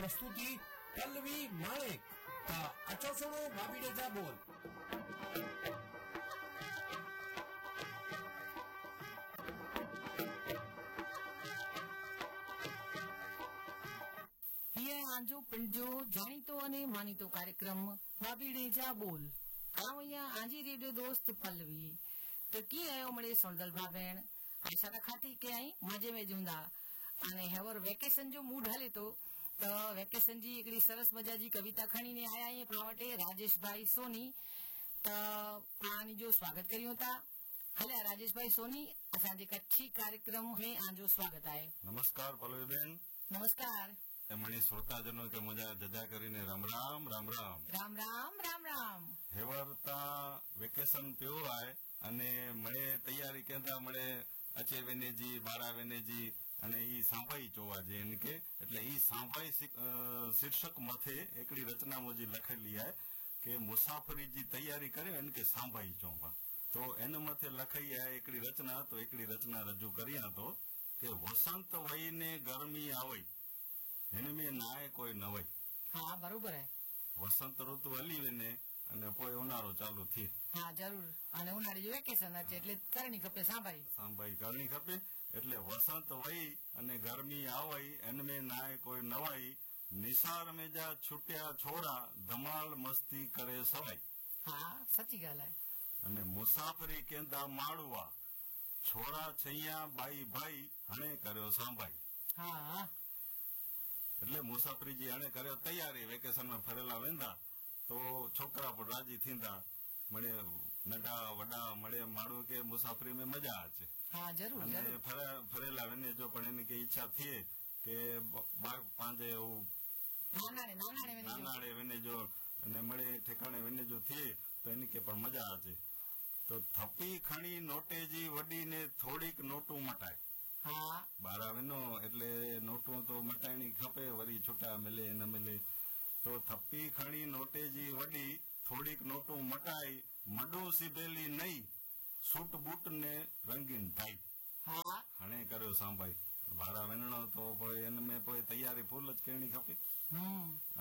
प्रस्तुति पल्लवी माणिक अचो सुनो भाभी जा बोल। आजो पिंजो जानीतो अने मानीतो कार्यक्रम भाभी जा बोल आजी रेडियो दोस्त पल्लवी तो की आयो मळे सोनदल भाभेण आशा रखाती के आई मजे में जूंदा अने हेवर वेकेशन जो मूड हले तो वेकेशन जी एकड़ी सरस मजा जी कविता खणी ने आया है पावटे राजेश भाई सोनी तो पानी जो स्वागत करियो था हले राजेश भाई सोनी असा जे कच्छी कार्यक्रम में आजो स्वागत है। नमस्कार पल्लवी बेन। नमस्कार मणी श्रोताजनों के मजा जजा करीने राम राम राम राम राम राम राम राम हेवरता वेकेशन प्यो आए अने मळे तैयारी केंदा मळे अचे वेनेजी बारा वेनेजी अने ई सांभाई जोवा जे इनके એટલે ई सांभाई शीर्षक मथे एकड़ी रचना मोजी लखेली है के मुसाफरी जी तैयारी करे इनके सांभाई जोवा तो एन मथे लखाई है एकड़ी रचना तो एकड़ी रचना रजू करिया तो के वसंत वहीने गर्मी आवई इनमें नाय कोई नवई। हाँ बरोबर है। वसंत ऋतु हली वेने अने कोई उनाळो चालू थी। हाँ जरूर अने उनाळी जो वेकेशन है એટલે કરણી ખપે सांभाई करनी खपे એટલે वसंत वही अने गर्मी आवई इनमें नाय कोई नवाई निसार में जा छुट्या छोरा धमाल मस्ती करे सवाई। हाँ सच्ची गाल है। अने मुसाफरी केंदा माड़वा छोरा छैया बाई भाई हणे कर्यो सांभाई। हाँ એટલે મુસાફરી जी हणे कर्यो तैयारी वेकेशन में फरेला वेंदा तो छोकरा पर राजी थींदा मळे नंढा वडा मळे माड़ो के मुसाफरी में मजा आचे। हाँ जरूर जरूर फरेला वेने जो पण एनी के इच्छा थिए के बाग पांजे नानाड़े वेने जो अने मळे ठेकाणे वेने जो थिए तो एनी के पण मजा आचे। तो थप्पी खणी नोटे जी वडी ने थोड़ीक नोटू मटाय। हाँ बारा वेनो એટલે નોટો તો મટાણી ખપે વરી છૂટા મિલે ન મિલે તો થપ્પી ખણી નોટેજી વડી થોડીક નોટો મટાઈ મડો સીબેલી નહીં સૂટ બૂટ ને રંગીન ટાઈ। हाँ હણે કર્યો સાંભાઈ બારા વેણનો તો એન મે કોઈ તૈયારી ફૂલ જ કેણી ખપે